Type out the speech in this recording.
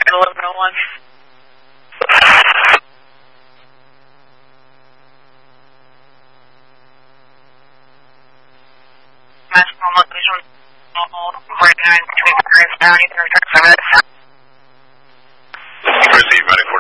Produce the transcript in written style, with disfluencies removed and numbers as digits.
1101. Maximum location, right now between Prince County and Proceed, running